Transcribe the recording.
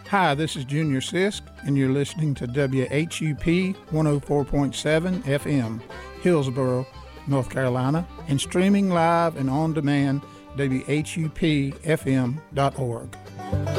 Hi, this is Junior Sisk, and you're listening to WHUP 104.7 FM, Hillsboro, North Carolina, and streaming live and on demand, WHUPFM.org.